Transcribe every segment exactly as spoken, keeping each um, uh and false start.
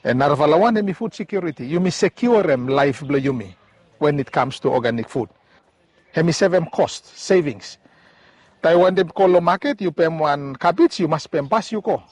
And narvalawan emi food security, you may secure em life blo yumi when it comes to organic food. Hemi save em cost, savings. Taiwan dem kolo market, you pay one cabbage, you must pay pass you ko.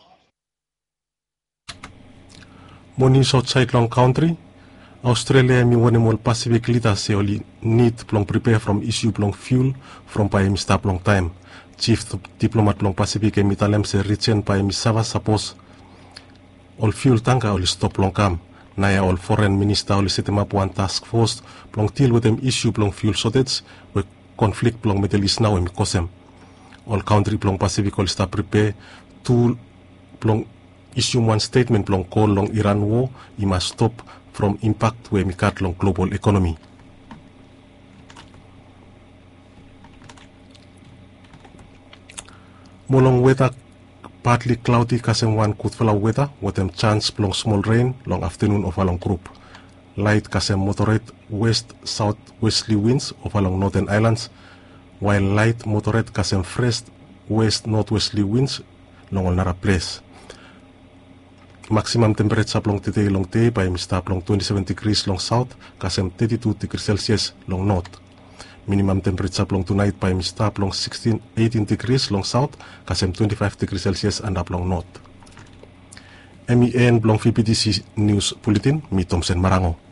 Monies outside long country, Australia mi one more Pacific leader say only need plong prepare from issue plong fuel from pa emi stop long time. Chief diplomat plong Pacific emi talem se return pa emi sava suppose all fuel tanka only stop long kam. Naya all foreign minister only set him up one task force plong deal with them issue plong fuel shortage with conflict plong Middle East now emi kosem. All country plong Pacific only start prepare to plong issue one statement plong call long Iran war, he must stop from impact where we cut long global economy. Molong weather partly cloudy kasem one kutfala weather with them chance plong small rain long afternoon of along group. Light kasem moderate west southwesterly winds of along northern islands, while light moderate kasem fresh west northwesterly winds long another place. Maximum temperature long today long day by Mister long twenty-seven degrees long south, kasem thirty-two degrees Celsius long north. Minimum temperature long tonight by Mister long sixteen, eighteen degrees long south, kasem twenty-five degrees Celsius and up long north. M E N long V P D C News Bulletin, mi Thompson Marango.